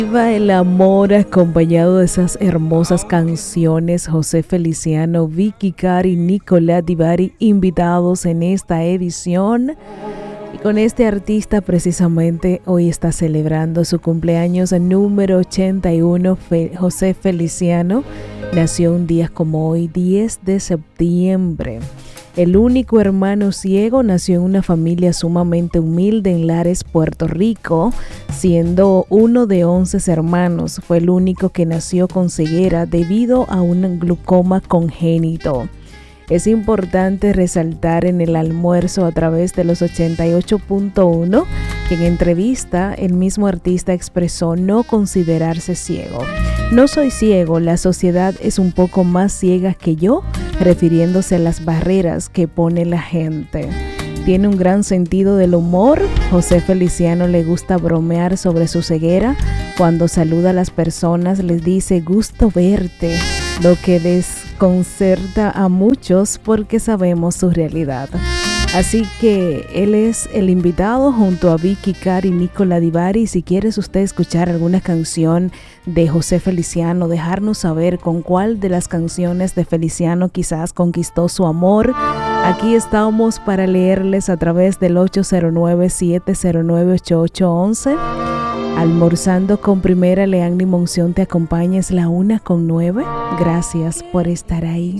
Viva el amor acompañado de esas hermosas canciones. José Feliciano, Vicky Cari, Nicolás Divari invitados en esta edición. Y con este artista precisamente hoy está celebrando su cumpleaños número 81. José Feliciano nació un día como hoy, 10 de septiembre. El único hermano ciego, nació en una familia sumamente humilde en Lares, Puerto Rico, siendo uno de 11 hermanos. Fue el único que nació con ceguera debido a un glaucoma congénito. Es importante resaltar en el almuerzo a través de los 88.1 que en entrevista el mismo artista expresó no considerarse ciego. No soy ciego, la sociedad es un poco más ciega que yo, refiriéndose a las barreras que pone la gente. Tiene un gran sentido del humor. José Feliciano le gusta bromear sobre su ceguera. Cuando saluda a las personas les dice gusto verte, lo que desconcerta a muchos porque sabemos su realidad. Así que él es el invitado junto a Vicky Cari y Nicolás Divari. Si quieres usted escuchar alguna canción de José Feliciano, dejarnos saber con cuál de las canciones de Feliciano quizás conquistó su amor. Aquí estamos para leerles a través del 809-709-8811. Almorzando con Primera, Leanni Monción te acompaña, es la 1:09. Gracias por estar ahí.